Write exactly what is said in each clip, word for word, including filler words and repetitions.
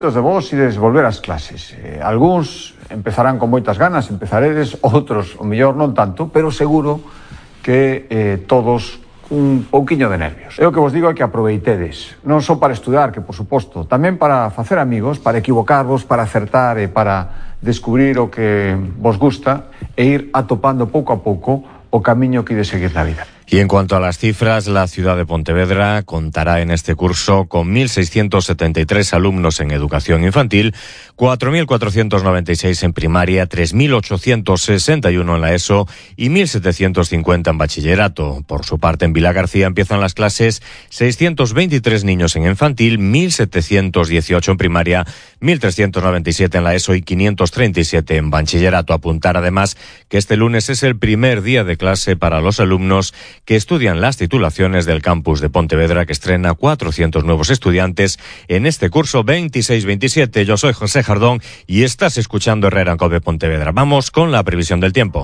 de vos ides volver ás clases. Eh, algúns empezarán con moitas ganas, empezaredes, outros, o mellor, non tanto, pero seguro que eh, todos un pouquiño de nervios. E o que vos digo é que aproveitedes, non só para estudar, que por suposto, tamén para facer amigos, para equivocarvos, para acertar e para descubrir o que vos gusta e ir atopando pouco a pouco o camiño que ides seguir na vida. Y en cuanto a las cifras, la ciudad de Pontevedra contará en este curso con mil seiscientos setenta y tres alumnos en educación infantil, cuatro mil cuatrocientos noventa y seis en primaria, tres mil ochocientos sesenta y uno en la ESO y mil setecientos cincuenta en bachillerato. Por su parte, en Vilagarcía empiezan las clases seiscientos veintitrés niños en infantil, mil setecientos dieciocho en primaria, mil trescientos noventa y siete en la ESO y quinientos treinta y siete en bachillerato. Apuntar además que este lunes es el primer día de clase para los alumnos que estudian las titulaciones del campus de Pontevedra, que estrena cuatrocientos nuevos estudiantes en este curso veintiséis veintisiete. Yo soy José Jardón y estás escuchando Herrera en COPE Pontevedra. Vamos con la previsión del tiempo.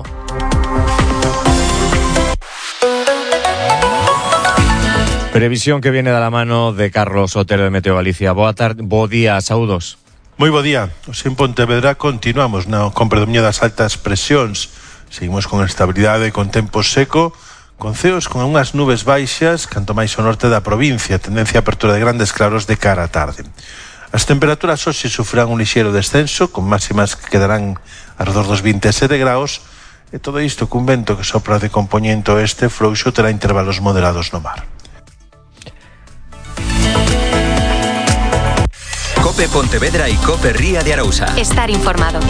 Previsión que viene de la mano de Carlos Otero de Meteo Galicia. Boa tarde, bo día, saúdos. Moi bo día. Os en Pontevedra continuamos no, con predominio das altas presións. Seguimos con estabilidade, con tempo seco, con ceos con unhas nubes baixas, canto máis ao norte da provincia, tendencia a apertura de grandes claros de cara á tarde. As temperaturas hoxe sufrirán un lixeiro descenso, con máximas que quedarán alrededor dos veintisiete graus, e todo isto cun vento que sopra de compoñente oeste frouxo terá intervalos moderados no mar. COPE Pontevedra y COPE Ría de Arousa. Estar informado.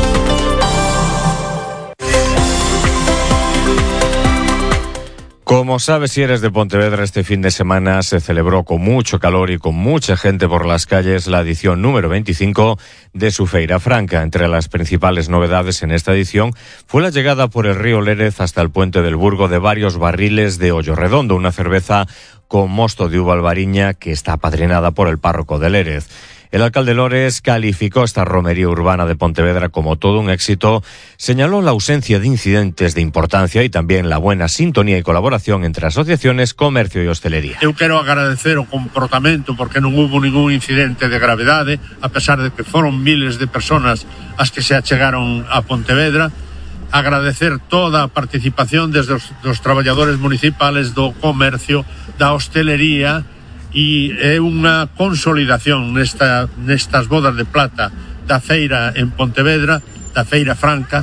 Como sabes, si eres de Pontevedra, este fin de semana se celebró con mucho calor y con mucha gente por las calles la edición número veinticinco de su Feira Franca. Entre las principales novedades en esta edición fue la llegada por el río Lérez hasta el puente del Burgo de varios barriles de Ollo Redondo, una cerveza con mosto de uva albariña que está apadrinada por el párroco de Lérez. El alcalde Lores calificó esta romería urbana de Pontevedra como todo un éxito, señaló la ausencia de incidentes de importancia y también la buena sintonía y colaboración entre asociaciones, comercio y hostelería. Eu quero agradecer o comportamento porque non hubo ningún incidente de gravedade, a pesar de que foron miles de personas as que se achegaron a Pontevedra. Agradecer toda a participación desde os dos traballadores municipales, do comercio, da hostelería, e é unha consolidación nesta, nestas bodas de plata da feira en Pontevedra, da Feira Franca.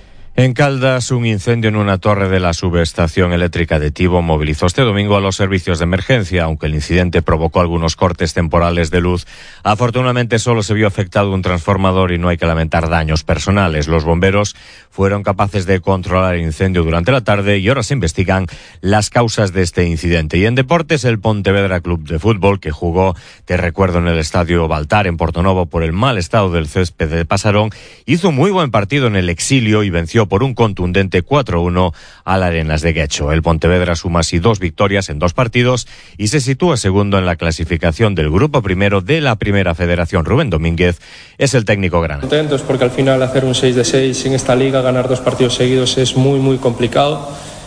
En Caldas, un incendio en una torre de la subestación eléctrica de Tibo movilizó este domingo a los servicios de emergencia. Aunque el incidente provocó algunos cortes temporales de luz, afortunadamente solo se vio afectado un transformador y no hay que lamentar daños personales. Los bomberos fueron capaces de controlar el incendio durante la tarde y ahora se investigan las causas de este incidente. Y en deportes, el Pontevedra Club de Fútbol, que jugó, te recuerdo, en el Estadio Baltar en Portonovo por el mal estado del césped de Pasarón, hizo un muy buen partido en el exilio y venció por un contundente cuatro uno al Arenas de Guecho. El Pontevedra suma así dos victorias en dos partidos y se sitúa segundo en la clasificación del grupo primero de la Primera Federación. Rubén Domínguez es el técnico grande. Contentos porque al final hacer un seis de seis en esta liga, ganar dos partidos seguidos es muy muy complicado.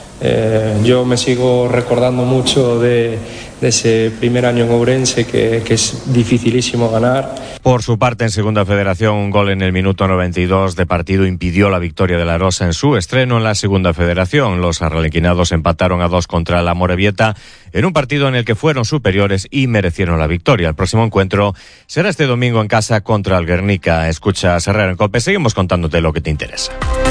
Eh, yo me sigo recordando mucho de, de ese primer año en Ourense que, que es dificilísimo ganar. Por su parte, en Segunda Federación, un gol en el minuto noventa y dos de partido impidió la victoria de la Rosa en su estreno en la Segunda Federación. Los arlequinados empataron a dos contra la Morevieta en un partido en el que fueron superiores y merecieron la victoria. El próximo encuentro será este domingo en casa contra el Guernica. Escucha Herrera en COPE, seguimos contándote lo que te interesa.